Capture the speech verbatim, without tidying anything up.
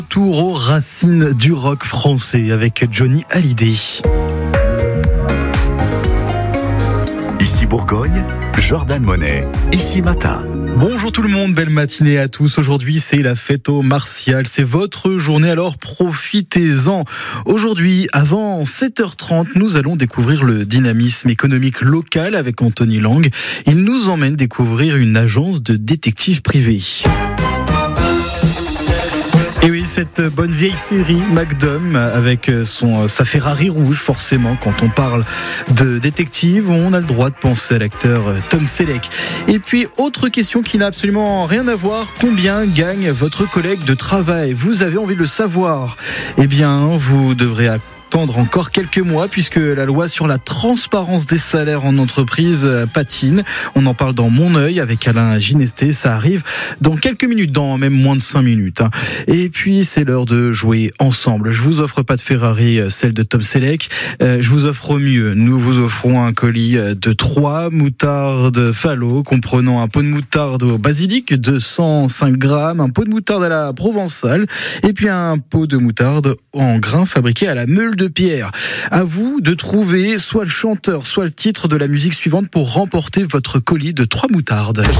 Tour aux racines du rock français avec Johnny Hallyday. Ici Bourgogne, Jordan Monet, ici Matin. Bonjour tout le monde, belle matinée à tous. Aujourd'hui, c'est la fête aux Martial. C'est votre journée, alors profitez-en. Aujourd'hui, avant sept heures trente, nous allons découvrir le dynamisme économique local avec Anthony Lang. Il nous emmène découvrir une agence de détectives privés. Et oui, cette bonne vieille série McDum avec son, sa Ferrari rouge, forcément, quand on parle de détective, on a le droit de penser à l'acteur Tom Selleck. Et puis, autre question qui n'a absolument rien à voir, combien gagne votre collègue de travail ? Vous avez envie de le savoir ? Eh bien, vous devrez attendre encore quelques mois puisque la loi sur la transparence des salaires en entreprise patine. On en parle dans Mon œil avec Alain Ginesté. Ça arrive dans quelques minutes, dans même moins de cinq minutes. Et puis c'est l'heure de jouer ensemble. Je vous offre pas de Ferrari, celle de Tom Selleck. Je vous offre mieux. Nous vous offrons un colis de trois moutardes Fallot, comprenant un pot de moutarde au basilic de cent cinq grammes, un pot de moutarde à la provençale et puis un pot de moutarde en grains fabriqué à la meule de pierre. À vous de trouver soit le chanteur, soit le titre de la musique suivante pour remporter votre colis de trois moutardes.